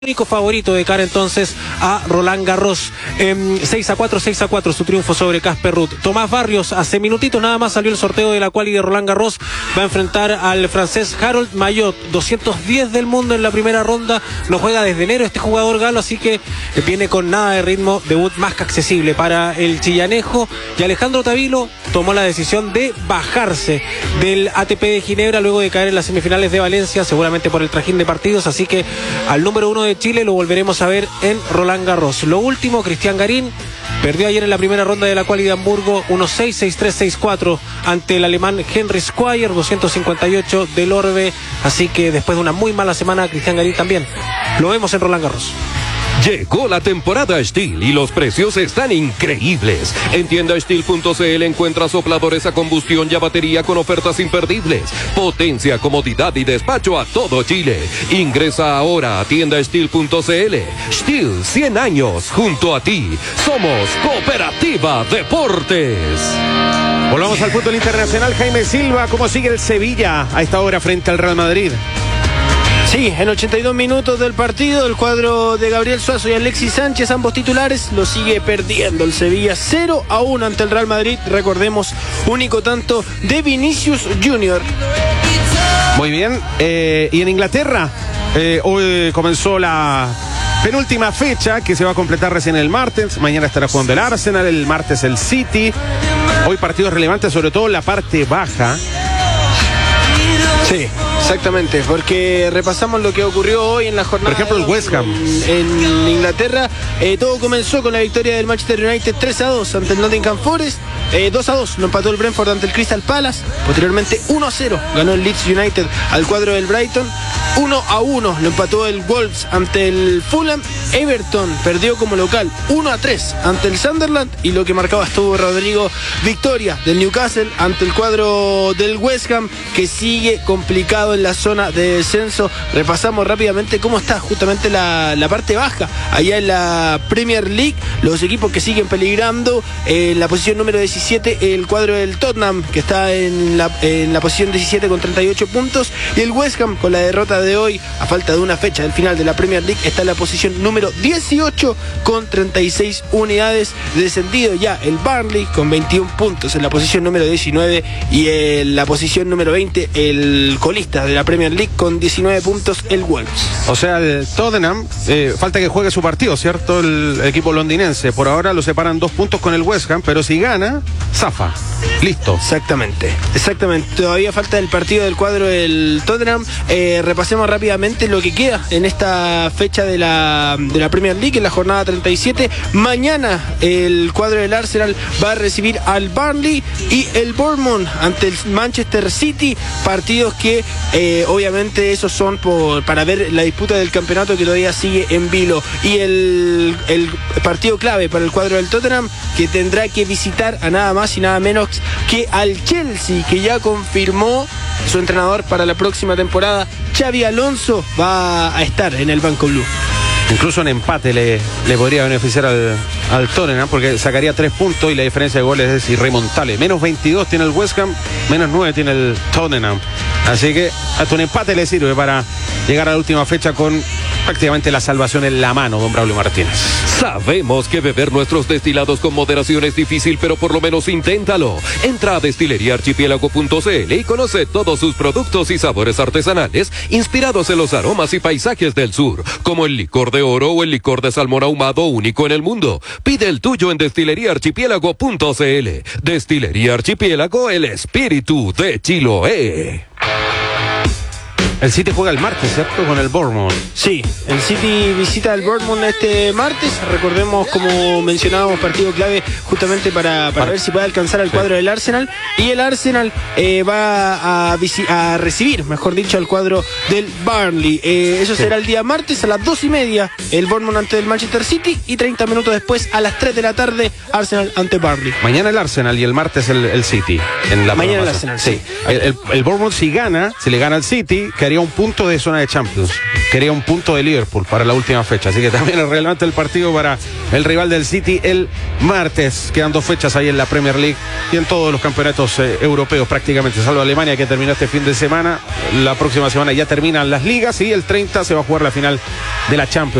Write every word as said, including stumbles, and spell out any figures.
único favorito de cara entonces a Roland Garros. eh, seis a cuatro, seis a cuatro su triunfo sobre Casper Ruud. Tomás Barrios, hace minutitos nada más salió el sorteo de la quali de Roland Garros, va a enfrentar al francés Harold Mayot, doscientos diez del mundo en la primera ronda, no juega desde enero este jugador galo, así que viene con nada de ritmo, debut más que accesible para el chillanejo. Y Alejandro Tavilo tomó la decisión de bajarse del A T P de Ginebra luego de caer en las semifinales de Valencia, seguramente por el trajín de partidos, así que al número uno de Chile lo volveremos a ver en Roland Garros. Lo último, Cristian Garín perdió ayer en la primera ronda de la quali de Hamburgo uno seis, seis tres, seis cuatro ante el alemán Henry Squire, doscientos cincuenta y ocho del Orbe, así que después de una muy mala semana, Cristian Garín también lo vemos en Roland Garros. Llegó la temporada Stihl y los precios están increíbles. En tienda Stihl punto c l encuentra sopladores a combustión y a batería con ofertas imperdibles. Potencia, comodidad y despacho a todo Chile. Ingresa ahora a tienda Stihl punto c l. Stihl, cien años junto a ti. Somos Cooperativa Deportes. Volvamos al fútbol internacional. Jaime Silva, ¿cómo sigue el Sevilla a esta hora frente al Real Madrid? Sí, en ochenta y dos minutos del partido, el cuadro de Gabriel Suazo y Alexis Sánchez, ambos titulares, lo sigue perdiendo el Sevilla cero a uno ante el Real Madrid. Recordemos, único tanto de Vinicius Junior. Muy bien, eh, y en Inglaterra, eh, hoy comenzó la penúltima fecha que se va a completar recién el martes. Mañana estará jugando el Arsenal, el martes el City. Hoy partidos relevantes, sobre todo en la parte baja. Sí, exactamente, porque repasamos lo que ocurrió hoy en la jornada. Por ejemplo, el West Ham. En, en Inglaterra, eh, todo comenzó con la victoria del Manchester United tres a dos ante el Nottingham Forest. Eh, dos a dos lo empató el Brentford ante el Crystal Palace. Posteriormente uno a cero ganó el Leeds United al cuadro del Brighton. uno a uno lo empató el Wolves ante el Fulham. Everton perdió como local uno a tres ante el Sunderland. Y lo que marcaba estuvo Rodrigo, victoria del Newcastle ante el cuadro del West Ham, que sigue complicado en la zona de descenso. Repasamos rápidamente cómo está justamente la, la parte baja allá en la Premier League. Los equipos que siguen peligrando, en la posición número diecisiete el cuadro del Tottenham, que está en la, en la posición diecisiete con treinta y ocho puntos, y el West Ham, con la derrota de hoy, a falta de una fecha del final de la Premier League, está en la posición número dieciocho con treinta y seis unidades. Descendido ya el Burnley con veintiún puntos en la posición número diecinueve, y en la posición número veinte el colista de la Premier League con diecinueve puntos, el Wolves. O sea, el Tottenham, eh, falta que juegue su partido, ¿cierto? El equipo londinense. Por ahora lo separan dos puntos con el West Ham, pero si gana, zafa. Listo. Exactamente, exactamente. Todavía falta el partido del cuadro del Tottenham. Eh, repasemos rápidamente lo que queda en esta fecha de la, de la Premier League, en la jornada treinta y siete. Mañana el cuadro del Arsenal va a recibir al Burnley y el Bournemouth ante el Manchester City. Partidos que eh, obviamente esos son por, para ver la disputa del campeonato que todavía sigue en vilo. Y el, el partido clave para el cuadro del Tottenham, que tendrá que visitar a nada más y nada menos que al Chelsea, que ya confirmó su entrenador para la próxima temporada. Xabi Alonso va a estar en el banco blue. Incluso un empate le, le podría beneficiar al, al Tottenham, porque sacaría tres puntos y la diferencia de goles es irremontable. Menos veintidós tiene el West Ham, menos nueve tiene el Tottenham. Así que hasta un empate le sirve para llegar a la última fecha con prácticamente la salvación en la mano, don Braulio Martínez. Sabemos que beber nuestros destilados con moderación es difícil, pero por lo menos inténtalo. Entra a destilería archipiélago punto c l y conoce todos sus productos y sabores artesanales inspirados en los aromas y paisajes del sur, como el licor de oro o el licor de salmón ahumado único en el mundo. Pide el tuyo en destilería archipiélago punto c l. Destilería Archipiélago, el espíritu de Chiloé. El City juega el martes, ¿cierto? Con el Bournemouth. Sí, el City visita al Bournemouth este martes. Recordemos, como mencionábamos, partido clave justamente para, para ver si puede alcanzar al cuadro sí. del Arsenal. Y el Arsenal eh, va a, a recibir, mejor dicho, al cuadro del Burnley. Eh, eso sí. será el día martes a las dos y media, el Bournemouth ante el Manchester City, y treinta minutos después, a las tres de la tarde, Arsenal ante Burnley. Mañana el Arsenal y el martes el, el City. En la Mañana el Arsenal, sí. sí. El, el, el Bournemouth, si gana, si le gana al City, que quedaría un punto de zona de Champions, quería un punto de Liverpool para la última fecha, así que también es relevante el partido para el rival del City el martes. Quedan dos fechas ahí en la Premier League y en todos los campeonatos eh, europeos prácticamente, salvo Alemania que terminó este fin de semana. La próxima semana ya terminan las ligas y el treinta se va a jugar la final de la Champions.